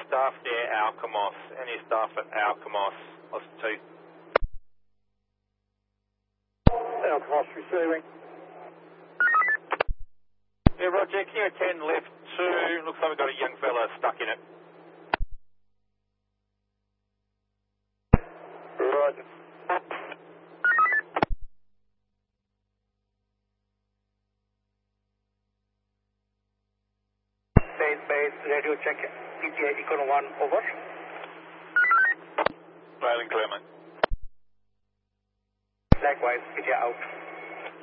staff near Alkimos? Any staff at Alkimos? Lost 2. Alkimos receiving. Yeah, Roger, can you attend left 2? Looks like we've got a young fella stuck in it. Roger. Base, radio check, PTA Econo 1, over. Railing clear, mate. Likewise, PTA out.